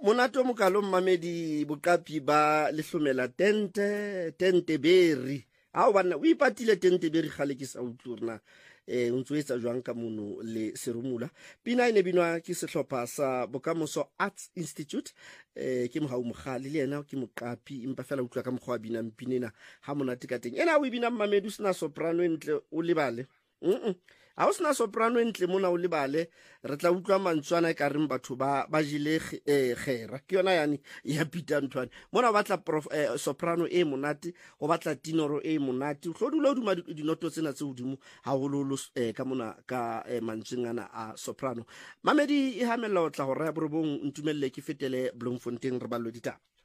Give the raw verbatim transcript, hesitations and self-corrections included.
monato mokalo mmamedi boqapi ba lehlomela tente tente beri a o bana o ipatile tente beri gale ke sa utlurna eh o ntsoetsa jwang ka mono le serumula pina ine binwa ke sehlopha sa Bokamoso Arts Institute eh ke mohau mogale le yena ke moqapi impa fela utlwa ka mogwa bina mpinena ha monate ka teng ena o bina mmamedi sna soprano entle o lebale mm a o sna soprano entle mona o lebale re tla utlwa mantswana ka reng batho ba ba jile eh gera ke yona yani ya pita ntwana mona batla eh, soprano e monate go batla tenoro e monate hlodula duma dinoto tsena tse hodimo ha hololo eh, ka mona ka eh, mantsingana a soprano mamedi e hamela o tla go raya borobong ntumelle ke fetele Bloemfontein re ballo ditaba.